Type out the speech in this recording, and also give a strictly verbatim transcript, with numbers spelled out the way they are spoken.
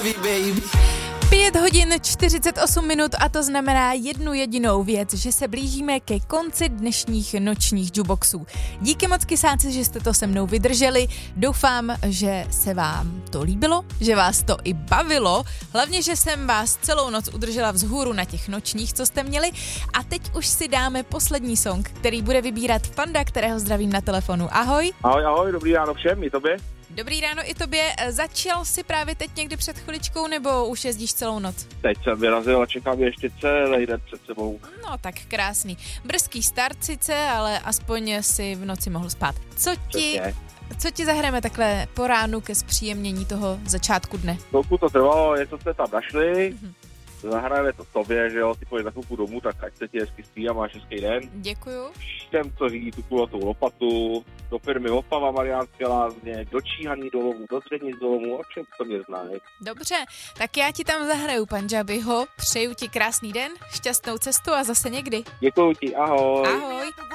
Pět hodin čtyřicet osm minut a to znamená jednu jedinou věc, že se blížíme ke konci dnešních nočních jukeboxů. Díky moc kysáci, že jste to se mnou vydrželi. Doufám, že se vám to líbilo, že vás to i bavilo. Hlavně, že jsem vás celou noc udržela vzhůru na těch nočních, co jste měli. A teď už si dáme poslední song, který bude vybírat Panda, kterého zdravím na telefonu. Ahoj. Ahoj, ahoj, dobrý ráno všem, i tobě. Dobrý ráno i tobě. Začal jsi právě teď někdy před chviličkou, nebo už jezdíš celou noc? Teď jsem vyrazil a čekám ještě celý den před sebou. No tak krásný. Brzký start sice, ale aspoň si v noci mohl spát. Co ti, co ti zahrajeme takhle po ránu ke zpříjemnění toho začátku dne? Chvilku to trvalo, něco jste tam našli. Mm-hmm. Zahrajeme to tobě, že jo, ty pojď za chvilku domů, tak ať se ti hezky spí a máš hezký den. Děkuju. Všem, co řídí tu kulatou lopatu, do firmy Opava Mariánské Lázně, do Číhaný dolomu, do Třenic dolomu a všem, co mě znají. Dobře, tak já ti tam zahraju Pandžabiho, přeju ti krásný den, šťastnou cestu a zase někdy. Děkuju ti, ahoj. Ahoj.